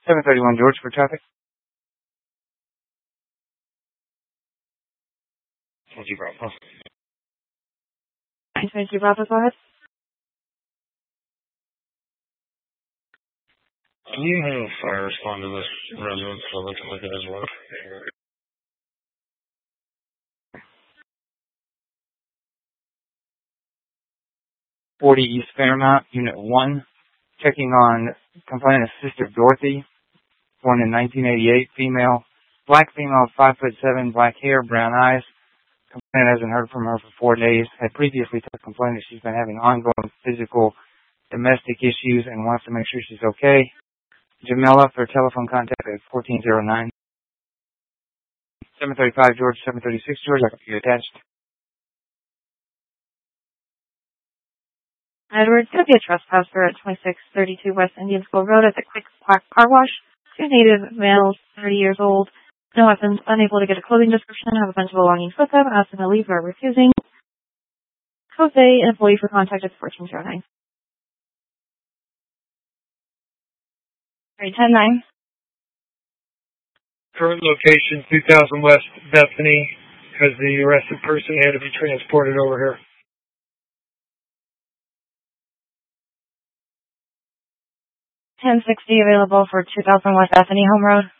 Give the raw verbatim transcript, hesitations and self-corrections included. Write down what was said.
seven thirty-one George for traffic. twenty Bravo. nine twenty-two Bravo, go ahead. Can you have a fire respond to this residence so they can look at his work? forty East Fairmount, Unit one. Checking on complainant Sister Dorothy, born in nineteen eighty-eight, female. Black female, five foot seven, black hair, brown eyes. Complainant hasn't heard from her for four days. Had previously told complainant she's been having ongoing physical domestic issues and wants to make sure she's okay. Jamila for telephone contact at fourteen oh nine. seven thirty-five George, seven thirty-six George, I can be attached. Edward, could be a trespasser at twenty-six thirty-two West Indian School Road at the Quick Quack Car Wash. Two native males, thirty years old, no weapons, unable to get a clothing description, have a bunch of belongings with them, asked them to leave or refusing. Jose, an employee for contact at fourteen oh nine. Alright, ten nine. Current location, two thousand West Bethany, because the arrested person had to be transported over here. ten sixty available for two thousand West Bethany Home Road.